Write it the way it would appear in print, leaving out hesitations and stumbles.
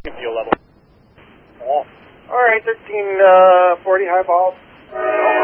fuel level. Oh. All right, 1340 high ball.